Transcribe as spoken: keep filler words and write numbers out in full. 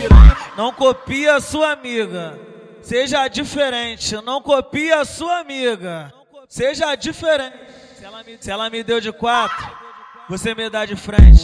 piranha. Não copia a sua amiga. Seja diferente. Não copia a sua amiga. Seja diferente. Se ela me, se ela me deu de quatro, você me dá de frente.